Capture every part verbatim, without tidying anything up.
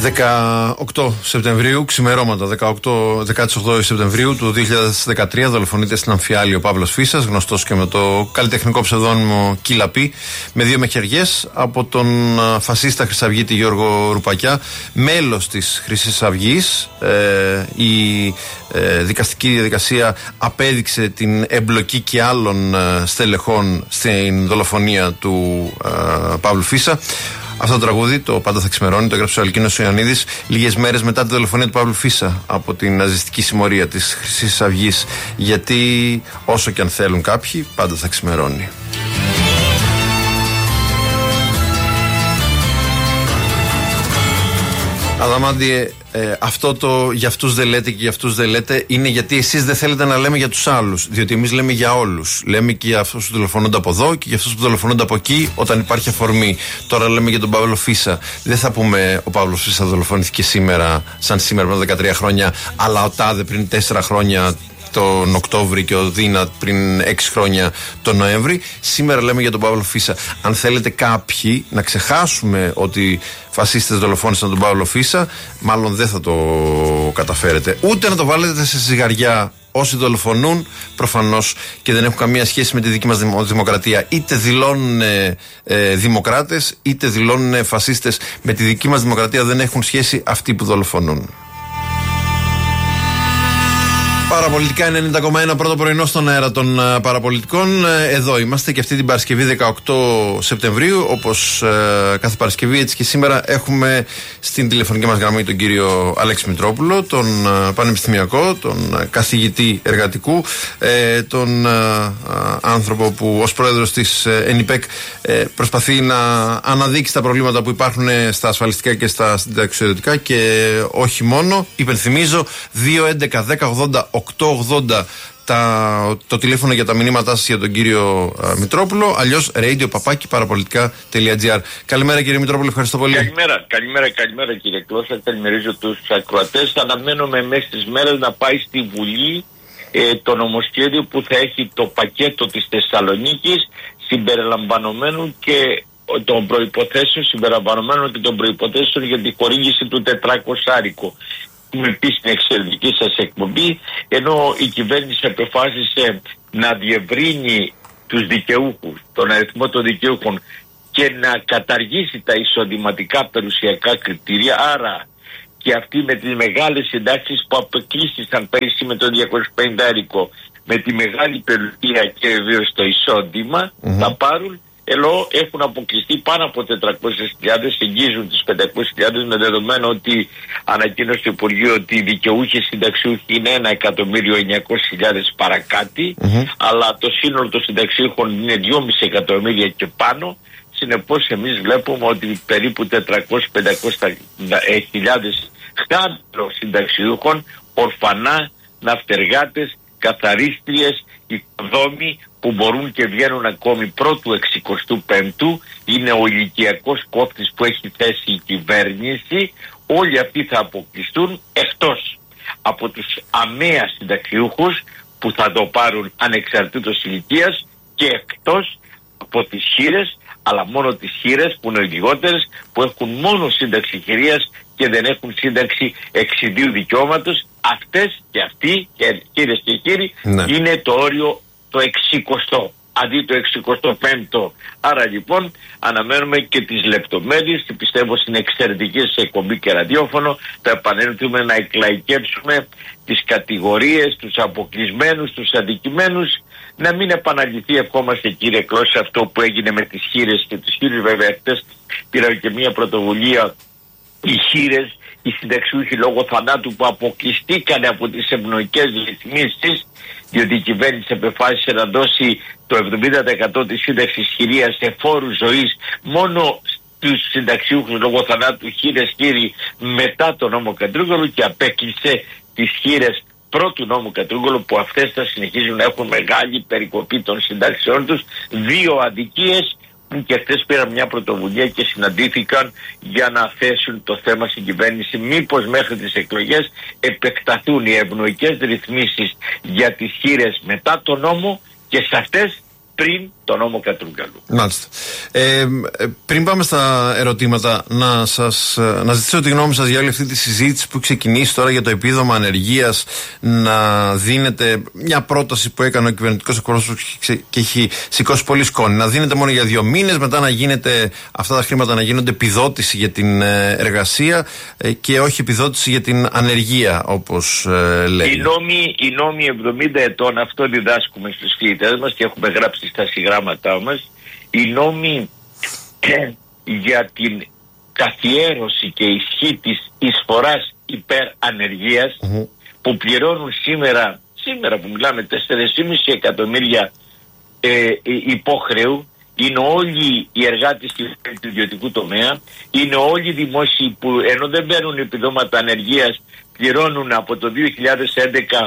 δεκαοκτώ Σεπτεμβρίου, ξημερώματα δεκαοκτώ Σεπτεμβρίου του δύο χιλιάδες δεκατρία, δολοφονείται στην Αμφιάλη ο Παύλος Φίσας, γνωστός και με το καλλιτεχνικό ψευδόνυμο Κιλαπή, με δύο μεχαιριές από τον φασίστα χρυσαυγίτη Γιώργο Ρουπακιά, μέλος της Χρυσής Αυγής. Ε, η ε, δικαστική διαδικασία απέδειξε την εμπλοκή και άλλων ε, στελεχών στην δολοφονία του ε, Παύλου Φίσα. Αυτό το τραγούδι, το Πάντα θα ξημερώνει, το έγραψε ο Αλκίνος Ιωαννίδης λίγες μέρες μετά τη δολοφονία του Παύλου Φίσα από την ναζιστική συμμορία της Χρυσής Αυγής. Γιατί όσο και αν θέλουν κάποιοι, πάντα θα ξημερώνει. Αδαμάντιε, ε, αυτό το για αυτούς δεν λέτε και για αυτούς δεν λέτε είναι γιατί εσείς δεν θέλετε να λέμε για τους άλλους. Διότι εμείς λέμε για όλους. Λέμε και για αυτούς που δολοφονούνται από εδώ και για αυτούς που δολοφονούνται από εκεί όταν υπάρχει αφορμή. Τώρα λέμε για τον Παύλο Φίσα. Δεν θα πούμε ο Παύλος Φίσα δολοφονήθηκε σήμερα, σαν σήμερα πριν δεκατρία χρόνια, αλλά ο τάδε πριν τέσσερα χρόνια τον Οκτώβρη και ο Δίνα πριν έξι χρόνια τον Νοέμβρη. Σήμερα λέμε για τον Παύλο Φίσα. Αν θέλετε κάποιοι να ξεχάσουμε ότι φασίστες δολοφόνησαν τον Παύλο Φίσα, μάλλον δεν θα το καταφέρετε. Ούτε να το βάλετε σε ζυγαριά όσοι δολοφονούν, προφανώς και δεν έχουν καμία σχέση με τη δική μας δημοκρατία. Είτε δηλώνουν ε, ε, δημοκράτες, είτε δηλώνουν φασίστες. Με τη δική μας δημοκρατία δεν έχουν σχέση αυτοί που δολοφονούν. Παραπολιτικά ενενήντα κόμμα ένα, πρώτο πρωινό στον αέρα των uh, παραπολιτικών. Εδώ είμαστε και αυτή την Παρασκευή δεκαοκτώ Σεπτεμβρίου. Όπως uh, κάθε Παρασκευή, έτσι και σήμερα, έχουμε στην τηλεφωνική μας γραμμή τον κύριο Αλέξη Μητρόπουλο, τον uh, πανεπιστημιακό, τον uh, καθηγητή εργατικού, ε, τον uh, uh, άνθρωπο που ως πρόεδρος της uh, ΕΝΙΠΕΚ uh, προσπαθεί να αναδείξει τα προβλήματα που υπάρχουν στα ασφαλιστικά και στα συνταξιοδοτικά και όχι μόνο. Υπενθυμίζω δύο έντεκα δέκα ογδόντα οκτώ ογδόντα τα, το τηλέφωνο για τα μηνύματά σας για τον κύριο α, Μητρόπουλο, αλλιώς radio παπάκι παραπολιτικά τελεία τζι άρ. Καλημέρα κύριε Μητρόπουλο, ευχαριστώ πολύ. Καλημέρα, καλημέρα, καλημέρα κύριε Κλώσσα, καλημερίζω τους ακροατές. Αναμένουμε μέσα στις μέρες να πάει στη Βουλή ε, το νομοσχέδιο που θα έχει το πακέτο της Θεσσαλονίκης συμπεριλαμβανομένου και των προϋποθέσεων, συμπεριλαμβανομένου και των προϋποθέσεων για τη χορήγηση του τετρακόσαρικου. Έχουμε πει στην εξαιρετική σας εκπομπή, ενώ η κυβέρνηση αποφάσισε να διευρύνει τους δικαιούχους, τον αριθμό των δικαιούχων και να καταργήσει τα εισοδηματικά περιουσιακά κριτήρια, άρα και αυτοί με τις μεγάλες συντάξεις που αποκλείστησαν πέρυσι με το διακόσια πενήντα άρικο, με τη μεγάλη περιουσία και βεβαίως το εισόδημα, mm-hmm. θα πάρουν. Ενώ έχουν αποκλειστεί πάνω από τετρακόσιες χιλιάδες, εγγίζουν τις πεντακόσιες χιλιάδες, με δεδομένο ότι ανακοίνωσε το Υπουργείο ότι οι δικαιούχοι συνταξιούχοι είναι ένα εκατομμύριο εννιακόσιες χιλιάδες παρακάτι, mm-hmm. αλλά το σύνολο των συνταξιούχων είναι δυόμισι εκατομμύρια και πάνω. Συνεπώς εμείς βλέπουμε ότι περίπου τετρακόσιες με πεντακόσιες χιλιάδες χάντρο συνταξιούχων, ορφανά, ναυτεργάτες, καθαρίστριες, οικοδόμοι που μπορούν και βγαίνουν ακόμη πρώτου εξηκοστού πέμπτου, είναι ο ηλικιακός κόφτης που έχει θέσει η κυβέρνηση. Όλοι αυτοί θα αποκλειστούν, εκτός από τους αμαία συνταξιούχους που θα το πάρουν ανεξαρτήτως ηλικίας και εκτός από τις χήρες, αλλά μόνο τις χήρες που είναι οι λιγότερες, που έχουν μόνο σύνταξη χειρίας και δεν έχουν σύνταξη εξιδίου δικαιώματος. Αυτές και αυτοί, και κύριες και κύριοι, ναι. είναι το όριο το εξηκοστό, αντί το εξηκοστό πέμπτο. Άρα λοιπόν αναμένουμε και τις λεπτομέρειες και πιστεύω στην εξαιρετική σε εκπομπή και ραδιόφωνο θα επανέλθουμε να εκλαϊκεύσουμε τις κατηγορίες, τους αποκλεισμένους, τους αδικημένους. Να μην επαναληφθεί, ευχόμαστε κύριε Κλώσσα, αυτό που έγινε με τις χήρες και τις χήρες. Βέβαια χτες πήραμε και μια πρωτοβουλία, οι χήρες, οι συνταξιούχοι λόγω θανάτου που αποκλειστήκαν από τις ευνοϊκές ρυθμίσεις, διότι η κυβέρνηση αποφάσισε να δώσει το εβδομήντα τοις εκατό της σύνταξης χειρίας σε φόρους ζωής μόνο στους συνταξιούχους λόγω θανάτου, χήρες κύριοι, μετά το νόμο Κατρούγκαλου, και απέκλεισε τις χήρες πρώτου νόμου Κατρούγκαλου, που αυτές θα συνεχίζουν να έχουν μεγάλη περικοπή των συντάξεών τους. Δύο αδικίες που και χθες πήραν μια πρωτοβουλία και συναντήθηκαν για να θέσουν το θέμα στην κυβέρνηση. Μήπως μέχρι τις εκλογές επεκταθούν οι ευνοϊκές ρυθμίσεις για τις χήρες μετά το νόμο και σε αυτές πριν τον νόμο Κατρούγκαλου. Μάλιστα. Ε, πριν πάμε στα ερωτήματα, να, σας, να ζητήσω τη γνώμη σας για όλη αυτή τη συζήτηση που ξεκινήσει τώρα για το επίδομα ανεργίας, να δίνεται μια πρόταση που έκανε ο κυβερνητικός εκπρόσωπος και έχει σηκώσει πολύ σκόνη. Να δίνεται μόνο για δύο μήνες, μετά να γίνεται αυτά τα χρήματα να γίνονται επιδότηση για την εργασία και όχι επιδότηση για την ανεργία, όπως λέει. Οι νόμοι, οι νόμοι εβδομήντα ετών, αυτό διδάσκουμε στους φοιτητές μας και έχουμε γράψει στα συγγράμματά μας. Οι νόμοι ε, για την καθιέρωση και ισχύ της εισφοράς υπέρ ανεργίας, mm-hmm. που πληρώνουν σήμερα, σήμερα που μιλάμε τέσσερα κόμμα πέντε εκατομμύρια ε, υπόχρεου, είναι όλοι οι εργάτες του ιδιωτικού τομέα, είναι όλοι οι δημόσιοι που ενώ δεν παίρνουν επιδόματα ανεργίας πληρώνουν από το δύο χιλιάδες έντεκα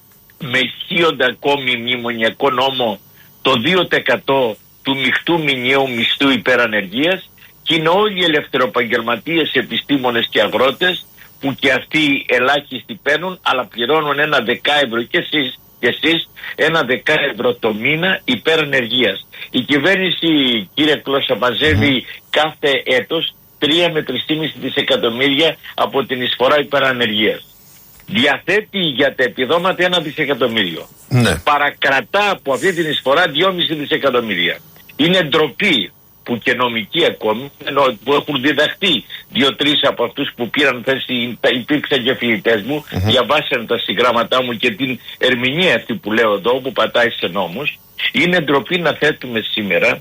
με ισχύοντα ακόμη μνημονιακό νόμο το δύο τοις εκατό του μεικτού μηνιαίου μισθού υπερανεργίας, και είναι όλοι οι ελευθεροπαγγελματίες, επιστήμονες και αγρότες που και αυτοί ελάχιστοι παίρνουν, αλλά πληρώνουν ένα δέκα ευρώ και εσείς, και εσείς ένα δέκα ευρώ το μήνα υπερανεργίας. Η κυβέρνηση, κύριε Κλώσσα, μαζεύει mm. κάθε έτος τρία με τρία κόμμα πέντε δισεκατομμύρια από την εισφορά υπερανεργίας. Διαθέτει για τα επιδόματα ένα δισεκατομμύριο. Ναι. Παρακρατά από αυτή την εισφορά δυόμισι δισεκατομμύρια. Είναι ντροπή που και νομικοί ακόμη, ενώ που έχουν διδαχτεί δύο-τρεις από αυτούς που πήραν θέση, υπήρξαν και φοιτητές μου, mm-hmm. διαβάσαν τα συγγράμματά μου και την ερμηνεία αυτή που λέω εδώ, που πατάει σε νόμους. Είναι ντροπή να θέτουμε σήμερα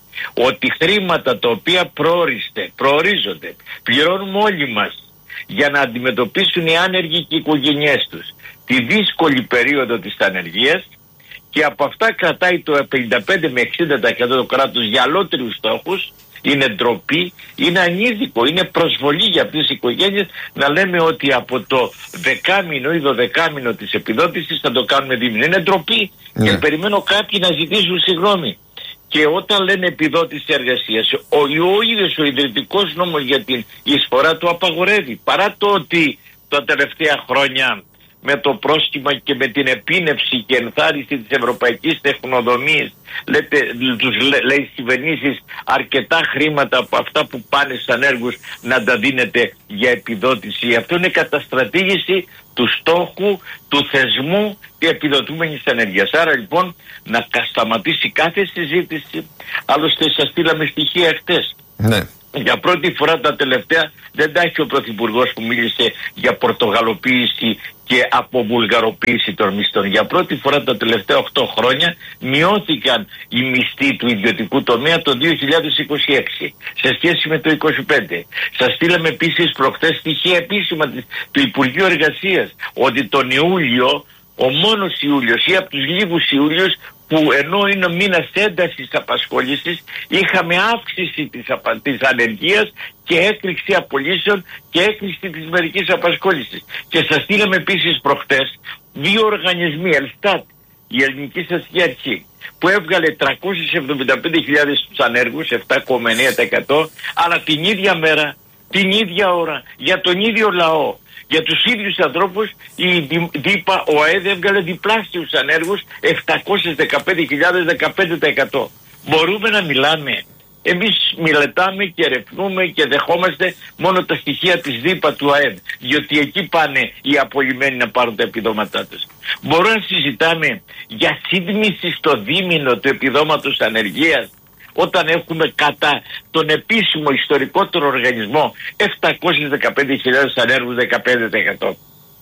ότι χρήματα τα οποία προορίστε, προορίζονται, πληρώνουμε όλοι μας για να αντιμετωπίσουν οι άνεργοι και οι οικογένειές τους τη δύσκολη περίοδο της ανεργίας, και από αυτά κρατάει το πενήντα πέντε με εξήντα τοις εκατό το κράτος για αλότριους στόχους. Είναι ντροπή, είναι ανήθικο, είναι προσβολή για αυτές τις οικογένειες να λέμε ότι από το δεκάμηνο ή δωδεκάμηνο της επιδότησης θα το κάνουμε δίμηνο. Είναι ντροπή yeah. και περιμένω κάποιοι να ζητήσουν συγγνώμη. Και όταν λένε επιδότηση εργασίας, ο, ο ίδιος ο ιδρυτικός νόμος για την εισφορά του απαγορεύει, παρά το ότι τα τελευταία χρόνια με το πρόστιμα και με την επίνευση και ενθάρρυνση της ευρωπαϊκής τεχνοδομίας, λέτε, τους λέ, λέει στις κυβερνήσεις αρκετά χρήματα από αυτά που πάνε στους ανέργους να τα δίνετε για επιδότηση. Αυτό είναι καταστρατήγηση του στόχου, του θεσμού και επιδοτούμενης ανεργίας. Άρα λοιπόν να σταματήσει κάθε συζήτηση. Άλλωστε σας στείλαμε στοιχεία χτες. Ναι. Για πρώτη φορά τα τελευταία, δεν τα έχει ο Πρωθυπουργός που μίλησε για πορτογαλοποίηση και αποβουλγαροποίηση των μισθών. Για πρώτη φορά τα τελευταία οκτώ χρόνια μειώθηκαν οι μισθοί του ιδιωτικού τομέα το δύο χιλιάδες είκοσι έξι σε σχέση με το είκοσι πέντε. Σας στείλαμε επίσης προχθές στοιχεία επίσημα του Υπουργείου Εργασίας ότι τον Ιούλιο, ο μόνος Ιούλιος ή από τους λίγους Ιούλιους που ενώ είναι μήνας έντασης απασχόλησης, είχαμε αύξηση της, απα... της ανεργίας και έκρηξη απολύσεων και έκρηξη της μερικής απασχόλησης. Και σας στείλαμε επίσης προχτές δύο οργανισμοί, Ελστάτ, η Ελληνική Στατιστική Αρχή, που έβγαλε τριακόσιες εβδομήντα πέντε χιλιάδες τους ανέργους, επτά κόμμα εννέα τοις εκατό, αλλά την ίδια μέρα, την ίδια ώρα, για τον ίδιο λαό, για τους ίδιους ανθρώπους, η ΔΥΠΑ, ο ΑΕΔ έβγαλε διπλάσιους ανέργους, επτακόσιες δεκαπέντε χιλιάδες, δεκαπέντε τοις εκατό. Μπορούμε να μιλάμε. Εμείς μιλετάμε και ερευνούμε και δεχόμαστε μόνο τα στοιχεία της ΔΥΠΑ του ΑΕΔ, διότι εκεί πάνε οι απολυμμένοι να πάρουν τα επιδόματά τους. Μπορούμε να συζητάμε για σύντμηση στο δίμηνο του επιδόματος ανεργίας, όταν έχουμε κατά τον επίσημο ιστορικότερο οργανισμό επτακόσιες δεκαπέντε χιλιάδες ανέργους, δεκαπέντε τοις εκατό.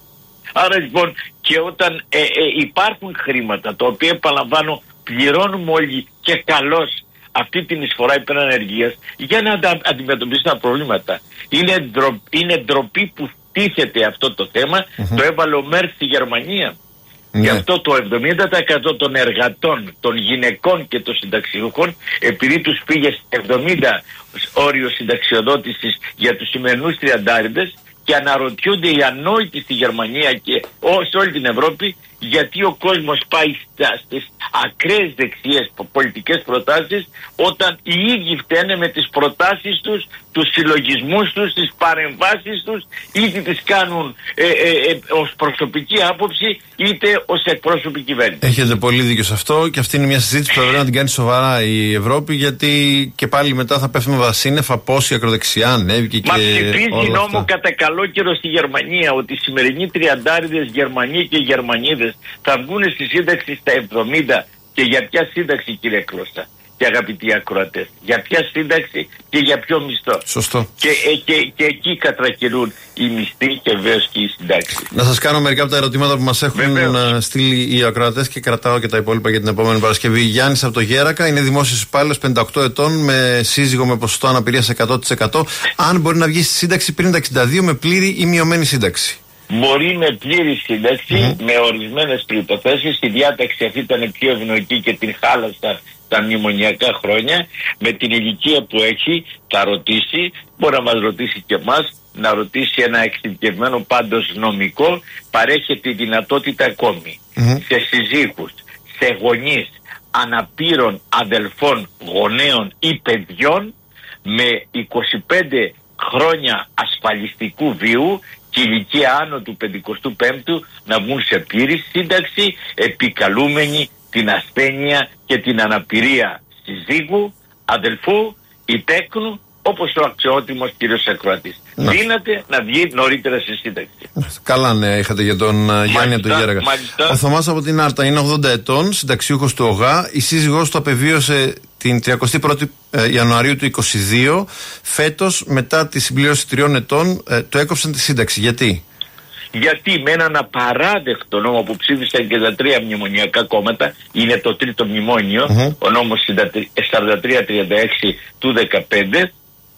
Άρα λοιπόν, και όταν ε, ε, υπάρχουν χρήματα, τα οποία επαναλαμβάνω πληρώνουμε όλοι και καλώς αυτή την εισφορά υπερανεργίας για να αντα, αντιμετωπίσουν τα προβλήματα. Είναι, ντρο, είναι ντροπή που τίθεται αυτό το θέμα, mm-hmm. το έβαλε ο Μέρς στη Γερμανία. Γι' yeah. αυτό το εβδομήντα τοις εκατό των εργατών, των γυναικών και των συνταξιούχων, επειδή τους πήγε εβδομήντα όριο συνταξιοδότησης για τους σημερινούς τριαντάριδες, και αναρωτιούνται οι ανόητοι στη Γερμανία και σε όλη την Ευρώπη γιατί ο κόσμος πάει στις ακραίες δεξιές πολιτικές προτάσεις, όταν οι ίδιοι φταίνε με τις προτάσεις τους τους συλλογισμούς τους, τις παρεμβάσεις τους, είτε τις κάνουν ε, ε, ε, ως προσωπική άποψη, είτε ως εκπρόσωπη κυβέρνηση. Έχετε πολύ δίκιο σε αυτό και αυτή είναι μια συζήτηση που θα πρέπει να την κάνει σοβαρά η Ευρώπη, γιατί και πάλι μετά θα πέφτουμε βασίνεφα πώς η ακροδεξιά ανέβηκε και. Μα ψηφίζει νόμο κατά καλό καιρό στη Γερμανία ότι οι σημερινοί τριαντάριδες Γερμανοί και Γερμανίδες θα βγουν στη σύνταξη στα εβδομήντα. Και για ποια σύνταξη, κύριε Κλώστα και αγαπητοί ακροατές? Για ποια σύνταξη και για ποιο μισθό? Σωστό. Και, ε, και, και εκεί κατρακυλούν οι μισθοί και βέβαια και οι συντάξεις. Να σας κάνω μερικά από τα ερωτήματα που μας έχουν βεβαίως στείλει οι ακροατές και κρατάω και τα υπόλοιπα για την επόμενη Παρασκευή. Γιάννης από το Γέρακα, είναι δημόσιος υπάλληλος, πενήντα οκτώ ετών, με σύζυγο με ποσοστό αναπηρίας εκατό τοις εκατό. Αν μπορεί να βγει στη σύνταξη πριν τα εξήντα δύο με πλήρη ή μειωμένη σύνταξη? Μπορεί με πλήρη σύνταξη, mm. με ορισμένες προϋποθέσεις. Η διάταξη αυτή ήταν πιο ευνοϊκή και την χάλασαν τα μνημονιακά χρόνια. Με την ηλικία που έχει θα ρωτήσει, μπορεί να μας ρωτήσει και εμάς, να ρωτήσει ένα εξειδικευμένο πάντως νομικό. Παρέχεται η δυνατότητα ακόμη mm. σε συζύγους, σε γονείς αναπήρων αδελφών, γονέων ή παιδιών με είκοσι πέντε χρόνια ασφαλιστικού βίου και ηλικία άνω του πενηκοστού πέμπτου να βγουν σε πλήρη σύνταξη, επικαλούμενοι την ασθένεια και την αναπηρία συζύγου, αδελφού ή τέκνου, όπως ο αξιότιμος κύριος ακροατής. Ναι. Δύναται να βγει νωρίτερα στη σύνταξη. Καλά νέα είχατε για τον μάλιστα, Γιάννη από το Γέρακα. Ο Θωμάς από την Άρτα είναι ογδόντα ετών, συνταξιούχος του ΟΓΑ. Η σύζυγός του απεβίωσε την τριαντή πρώτη Ιανουαρίου του είκοσι δύο. Φέτος, μετά τη συμπλήρωση τριών ετών, του έκοψαν τη σύνταξη. Γιατί? Γιατί με έναν απαράδεκτο νόμο που ψήφισαν και τα τρία μνημονιακά κόμματα, είναι το τρίτο μνημόνιο, mm-hmm. ο νόμος σαράντα τρία τριάντα έξι του δεκαπέντε,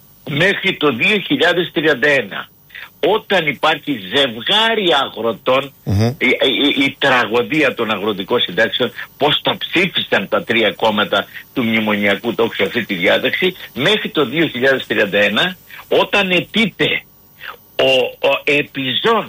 μέχρι το δύο χιλιάδες τριάντα ένα. Όταν υπάρχει ζευγάρι αγροτών, mm-hmm. η, η, η τραγωδία των αγροτικών συντάξεων, πώς τα ψήφισαν τα τρία κόμματα του μνημονιακού τόξου αυτή τη διάταξη, μέχρι το δύο χιλιάδες τριάντα ένα, όταν αιτείται ο, ο επιζών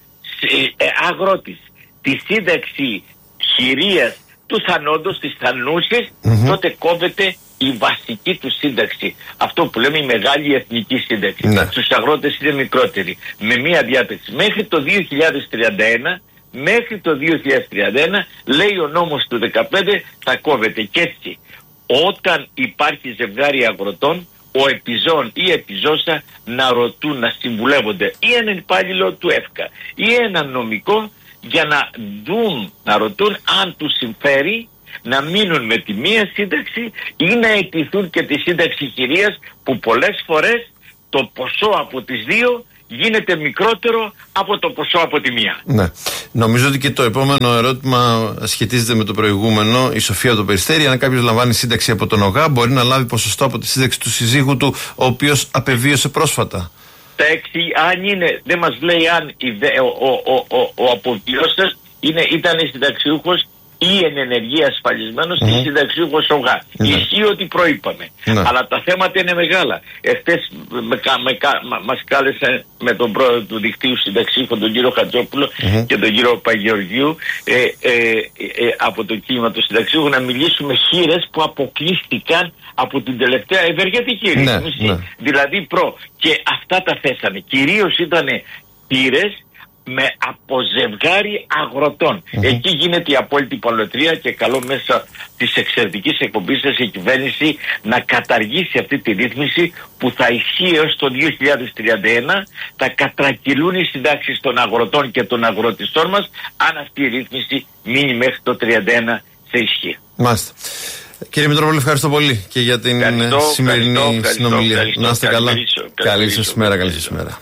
ε, αγρότης τη σύνταξη χειρίας του θανόντος, της θανούσης, mm-hmm. τότε κόβεται η βασική του σύνταξη. Αυτό που λέμε η μεγάλη εθνική σύνταξη. Ναι. Στους αγρότες είναι μικρότερη. Με μία διάταξη. Μέχρι το δύο χιλιάδες τριάντα ένα, μέχρι το δύο χιλιάδες τριάντα ένα, λέει ο νόμος του δεκαπέντε, θα κόβεται. Και έτσι, όταν υπάρχει ζευγάρι αγροτών, ο επιζών ή επιζώσα να ρωτούν, να συμβουλεύονται ή έναν υπάλληλο του ΕΦΚΑ ή έναν νομικό, για να δουν, να ρωτούν αν τους συμφέρει να μείνουν με τη μία σύνταξη ή να αιτηθούν και τη σύνταξη χειρίας, που πολλές φορές το ποσό από τις δύο γίνεται μικρότερο από το ποσό από τη μία. Ναι. Νομίζω ότι και το επόμενο ερώτημα σχετίζεται με το προηγούμενο. Η Σοφία από το Περιστέρι, αν κάποιος λαμβάνει σύνταξη από τον ΟΓΑ, μπορεί να λάβει ποσοστό από τη σύνταξη του συζύγου του, ο οποίος απεβίωσε πρόσφατα? Τα εξι, αν είναι, δεν μας λέει αν η, ο, ο, ο, ο, ο αποβιώσας ήταν συνταξιούχος ή εν ενεργεία ασφαλισμένος mm-hmm. ή συνταξιούχος ΟΓΑ. Mm-hmm. Ισχύει ότι προείπαμε. Mm-hmm. Αλλά τα θέματα είναι μεγάλα. Εχθές με, με, με, μας κάλεσε με τον πρόεδρο του δικτύου συνταξιούχων, τον κύριο Χατζόπουλο mm-hmm. και τον κύριο Παγεωργίου, ε, ε, ε, ε, από το κίνημα του συνταξιούχου, να μιλήσουμε χείρες που αποκλείστηκαν από την τελευταία ευεργετική ρύθμιση. Ναι, ναι. Δηλαδή προ. Και αυτά τα θέσανε. Κυρίως ήταν χείρες με αποζευγάρι αγροτών. Mm-hmm. Εκεί γίνεται η απόλυτη παλωτρία και καλό μέσα της εξαιρετικής εκπομπής σας η κυβέρνηση να καταργήσει αυτή τη ρύθμιση που θα ισχύει έως το δύο χιλιάδες τριάντα ένα. Θα κατρακυλούν οι συντάξεις των αγροτών και των αγροτιστών μας αν αυτή η ρύθμιση μείνει μέχρι το τριάντα ένα σε ισχύ. Μάλιστα. Κύριε Μητρόπουλε, ευχαριστώ πολύ και για την ευχαριστώ, σημερινή ευχαριστώ, συνομιλία. Ευχαριστώ, να είστε καλά. Καλή σας μέρα, καλή σας μέρα.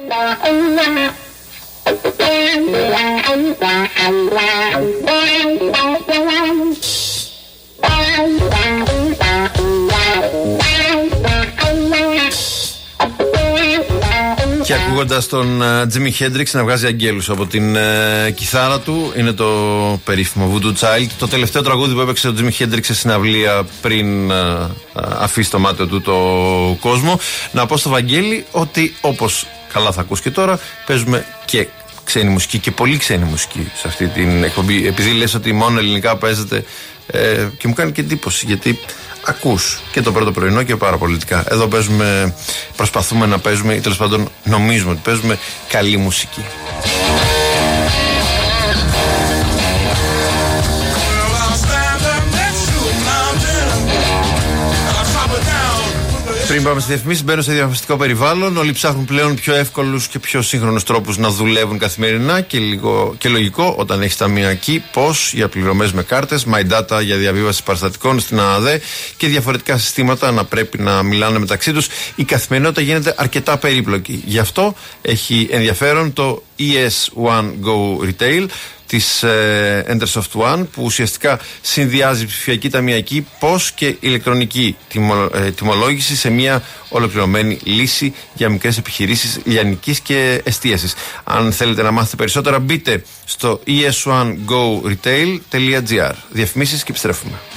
Και ακούγοντας τον Τζίμι Χέντριξ να βγάζει αγγέλους από την uh, κιθάρα του, είναι το περίφημο Voodoo Child, το τελευταίο τραγούδι που έπαιξε ο Τζίμι Χέντριξ σε συναυλία πριν uh, αφήσει το μάτι του το κόσμο. Να πω στο Βαγγέλη ότι, όπως καλά θα ακούς και τώρα, παίζουμε και ξένη μουσική και πολύ ξένη μουσική σε αυτή την εκπομπή. Επειδή λες ότι μόνο ελληνικά παίζεται, Ε, και μου κάνει και εντύπωση γιατί ακούς και το πρώτο πρωινό και παραπολιτικά. Εδώ παίζουμε, προσπαθούμε να παίζουμε ή τέλος πάντων νομίζουμε ότι παίζουμε καλή μουσική. Πριν πάμε στη διαφημίση, μπαίνω σε διαφημιστικό περιβάλλον. Όλοι ψάχνουν πλέον πιο εύκολους και πιο σύγχρονους τρόπους να δουλεύουν καθημερινά και, λίγο, και λογικό όταν έχει ταμιακή, πώς για πληρωμές με κάρτες, My Data για διαβίβαση παραστατικών στην ΑΔΕ και διαφορετικά συστήματα να πρέπει να μιλάνε μεταξύ τους. Η καθημερινότητα γίνεται αρκετά περίπλοκη. Γι' αυτό έχει ενδιαφέρον το ι ες One Go Retail της ε, Endersoft One, που ουσιαστικά συνδυάζει ψηφιακή ταμιακή, πώς και ηλεκτρονική τιμο, ε, τιμολόγηση σε μια ολοκληρωμένη λύση για μικρές επιχειρήσεις λιανικής και εστίασης. Αν θέλετε να μάθετε περισσότερα, μπείτε στο ι ες one go retail dot gr. Διαφημίσεις και επιστρέφουμε.